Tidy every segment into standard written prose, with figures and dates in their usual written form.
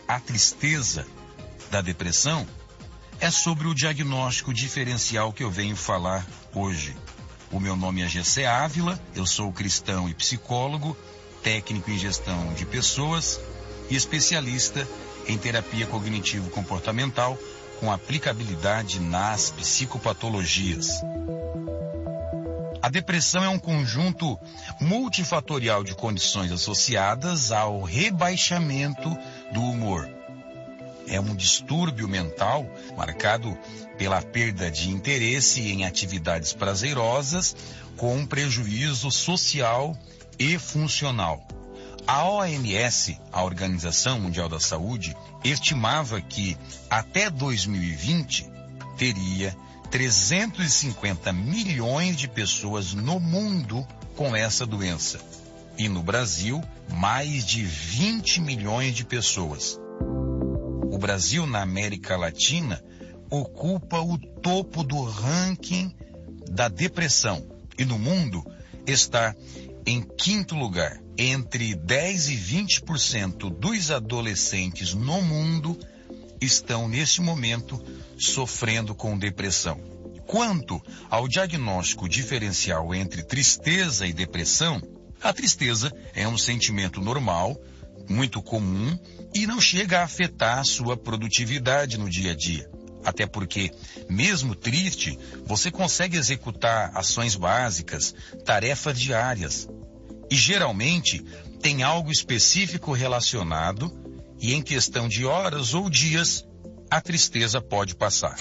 a tristeza da depressão, é sobre o diagnóstico diferencial que eu venho falar hoje. O meu nome é Gessé Ávila, eu sou cristão e psicólogo, técnico em gestão de pessoas e especialista em terapia cognitivo-comportamental com aplicabilidade nas psicopatologias. A depressão é um conjunto multifatorial de condições associadas ao rebaixamento do humor. É um distúrbio mental marcado pela perda de interesse em atividades prazerosas com um prejuízo social e funcional. A OMS, a Organização Mundial da Saúde, estimava que até 2020 teria 350 milhões de pessoas no mundo com essa doença. E no Brasil, mais de 20 milhões de pessoas. O Brasil, na América Latina, ocupa o topo do ranking da depressão. E no mundo, está em quinto lugar. Entre 10% e 20% dos adolescentes no mundo estão, neste momento, sofrendo com depressão. Quanto ao diagnóstico diferencial entre tristeza e depressão, a tristeza é um sentimento normal, muito comum, e não chega a afetar a sua produtividade no dia a dia. Até porque, mesmo triste, você consegue executar ações básicas, tarefas diárias. E geralmente tem algo específico relacionado e em questão de horas ou dias, a tristeza pode passar.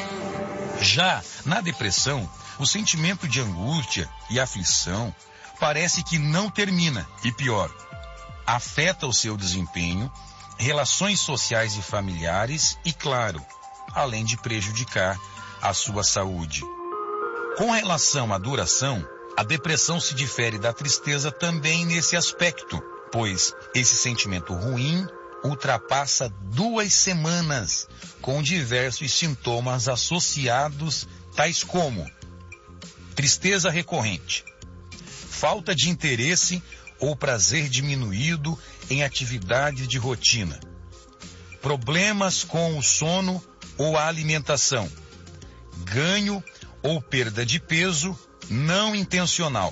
Já na depressão, o sentimento de angústia e aflição parece que não termina e pior, afeta o seu desempenho, relações sociais e familiares e, claro, além de prejudicar a sua saúde. Com relação à duração, a depressão se difere da tristeza também nesse aspecto, pois esse sentimento ruim ultrapassa 2 semanas, com diversos sintomas associados, tais como tristeza recorrente, falta de interesse ou prazer diminuído em atividades de rotina, problemas com o sono ou a alimentação, ganho ou perda de peso não intencional,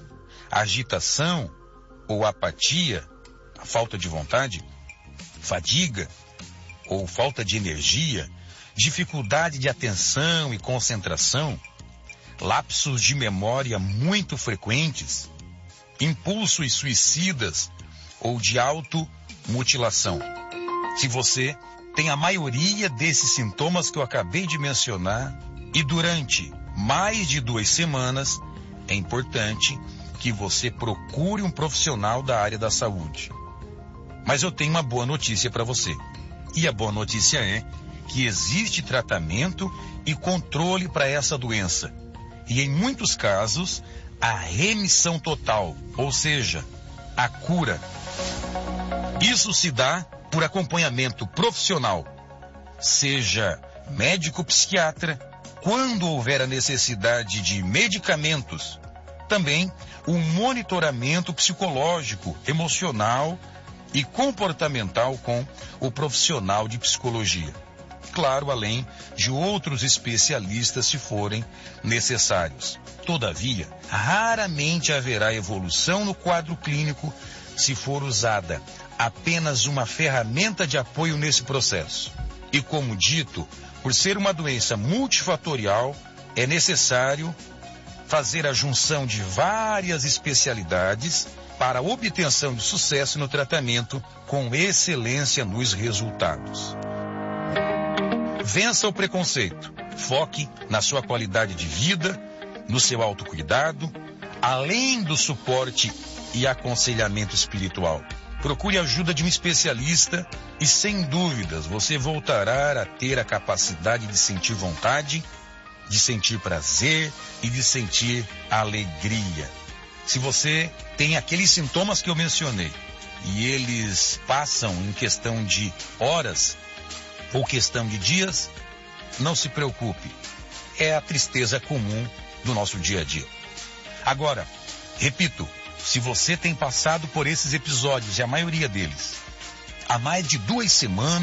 agitação ou apatia, a falta de vontade, fadiga ou falta de energia, dificuldade de atenção e concentração, lapsos de memória muito frequentes, impulsos suicidas ou de automutilação. Se você tem a maioria desses sintomas que eu acabei de mencionar e durante mais de 2 semanas, é importante que você procure um profissional da área da saúde. Mas eu tenho uma boa notícia para você. E a boa notícia é que existe tratamento e controle para essa doença. E em muitos casos, a remissão total, ou seja, a cura. Isso se dá por acompanhamento profissional, seja médico-psiquiatra, quando houver a necessidade de medicamentos, também o monitoramento psicológico, emocional e comportamental com o profissional de psicologia. Claro, além de outros especialistas se forem necessários. Todavia, raramente haverá evolução no quadro clínico se for usada apenas uma ferramenta de apoio nesse processo. E como dito, por ser uma doença multifatorial, é necessário fazer a junção de várias especialidades para a obtenção de sucesso no tratamento com excelência nos resultados. Vença o preconceito, foque na sua qualidade de vida, no seu autocuidado, além do suporte e aconselhamento espiritual. Procure a ajuda de um especialista e, sem dúvidas, você voltará a ter a capacidade de sentir vontade, de sentir prazer e de sentir alegria. Se você tem aqueles sintomas que eu mencionei e eles passam em questão de horas ou questão de dias, não se preocupe. É a tristeza comum do nosso dia a dia. Agora, repito, se você tem passado por esses episódios, e a maioria deles, há mais de 2 semanas,